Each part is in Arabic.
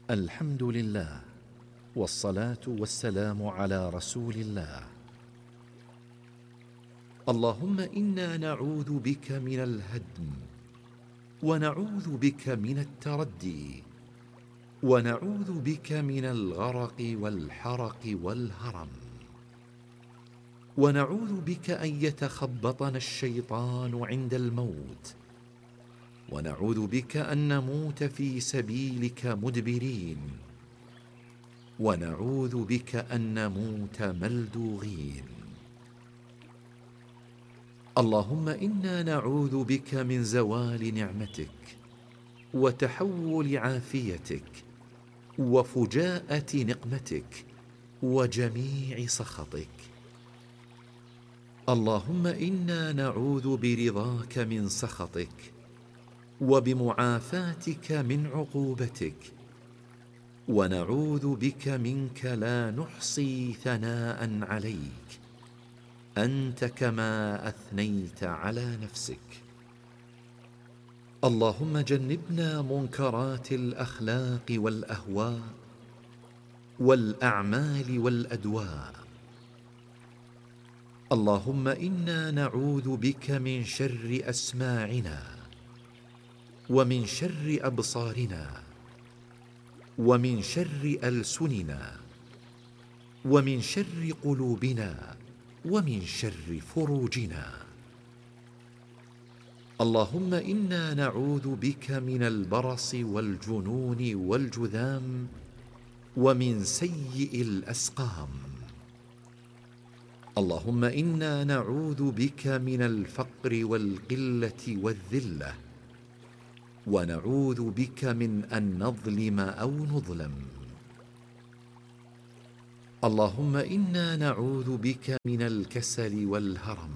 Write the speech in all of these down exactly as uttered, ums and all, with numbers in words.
الحمد لله، والصلاة والسلام على رسول الله. اللهم إنا نعوذ بك من الهدم، ونعوذ بك من التردي، ونعوذ بك من الغرق والحرق والهرم، ونعوذ بك أن يتخبطنا الشيطان عند الموت، ونعوذ بك أن نموت في سبيلك مدبرين، ونعوذ بك أن نموت ملدوغين. اللهم إنا نعوذ بك من زوال نعمتك، وتحول عافيتك، وفجاءة نقمتك، وجميع سخطك. اللهم إنا نعوذ برضاك من سخطك، وبمعافاتك من عقوبتك، ونعوذ بك منك لا نحصي ثناء عليك، أنت كما أثنيت على نفسك. اللهم جنبنا منكرات الأخلاق والأهواء والأعمال والأدواء. اللهم إنا نعوذ بك من شر أسماعنا، ومن شر أبصارنا، ومن شر ألسننا، ومن شر قلوبنا، ومن شر فروجنا. اللهم إنا نعوذ بك من البرص والجنون والجذام، ومن سيء الأسقام. اللهم إنا نعوذ بك من الفقر والقلة والذلة، ونعوذ بك من أن نظلم أو نظلم. اللهم إنا نعوذ بك من الكسل والهرم،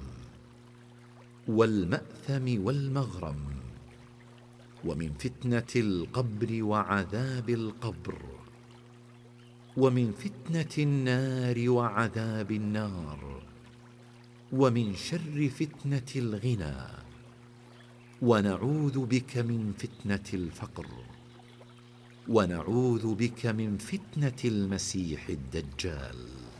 والمأثم والمغرم، ومن فتنة القبر وعذاب القبر، ومن فتنة النار وعذاب النار، ومن شر فتنة الغنى، ونعوذ بك من فتنة الفقر، ونعوذ بك من فتنة المسيح الدجال.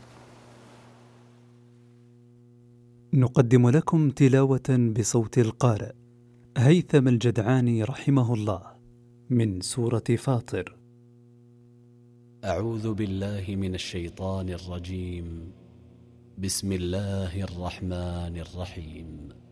نقدم لكم تلاوة بصوت القارئ هيثم الجدعاني رحمه الله من سورة فاطر. أعوذ بالله من الشيطان الرجيم. بسم الله الرحمن الرحيم.